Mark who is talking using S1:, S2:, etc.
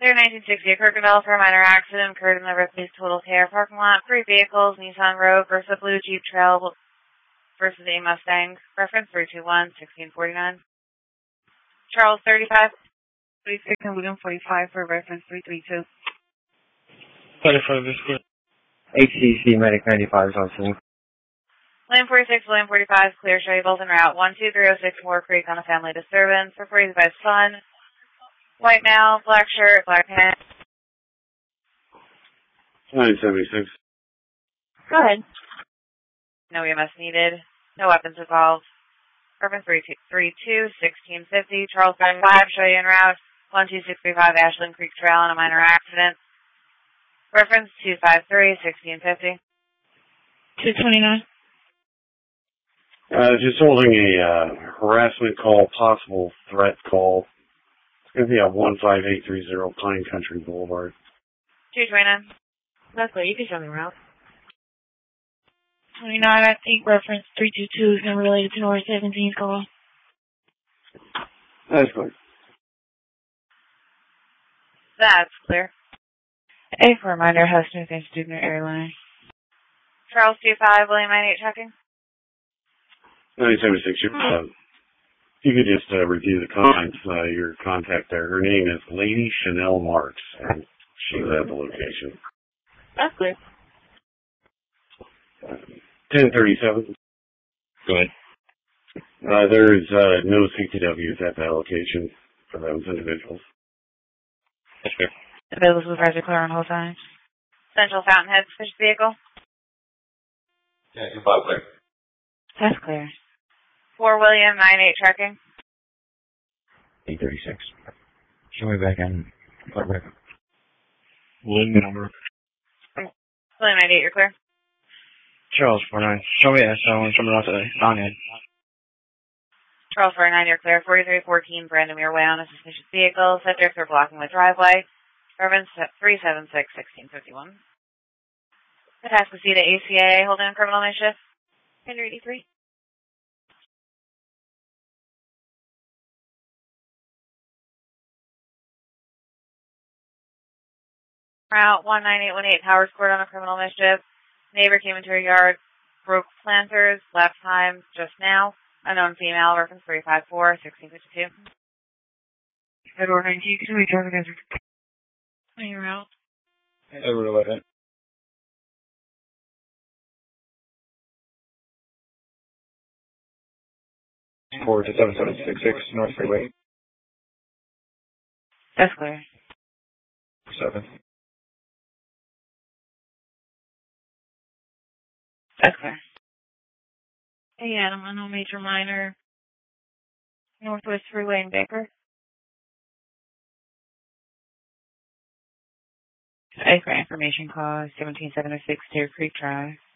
S1: Clear 1960, Crocodile for a minor accident occurred in the Ripley's Total Care parking lot. 3 vehicles, Nissan Rogue versus a blue Jeep Trail versus a Mustang. Reference 321-1649. Charles 35.
S2: 36 and William 45 for reference 332.
S3: 35 is clear.
S4: HCC Medic 95 is on scene.
S1: Lane 46, Lane 45, clear, show you both en route. 12306 Moore Creek on a family disturbance. Reported by son. White male, black shirt, black pants.
S3: 976.
S1: Go ahead. No EMS needed. No weapons involved. Reference 332-1650. Charles 5, show you en route. 12635 Ashland Creek Trail on a minor accident. Reference 253-1650.
S2: 229.
S3: Just holding a harassment call, possible threat call. It's going to be on 15830 Pine Country Boulevard.
S1: 229.
S2: That's what you can show me around. 29, I think reference 322 is going to be related to North 17's call.
S3: That's clear.
S1: That's clear.
S2: A for reminder, Huston and Student Airline.
S1: Charles 25, William 98 checking.
S3: 976. You could just review the comments, your contact there. Her name is Lady Chanel Marks, and she's at the location.
S2: That's clear.
S3: 1037.
S4: Go ahead.
S3: There is no CTWs at that location for those individuals.
S4: That's fair.
S2: Available supervisor clear on whole time.
S1: Central Fountainhead, suspicious vehicle.
S4: Yeah, you're about clear.
S2: That's clear.
S1: 4 William 98 checking.
S4: 836. Show me back on what record?
S3: One number.
S1: William 98, you're clear.
S3: Charles 49. Show me someone else on it.
S1: Charles 49, you're clear. 4314 Brandomere Way on a suspicious vehicle. Subjects are blocking the driveway. Reference 376-1651. Atascocita ACA holding a criminal mischief. 183. Route 19818 Howard Court on a criminal mischief. Neighbor came into her yard, broke planters, left time just now. Unknown female, reference 354-1652.
S2: Edward 19, can we turn against on your route?
S4: Edward 11. Forward to 7766 North Freeway.
S2: That's clear.
S4: 7.
S2: That's clear. Hey Adam, unknown major minor. Northwest Freeway in Baker. A for information call, 17706 Deer Creek Drive.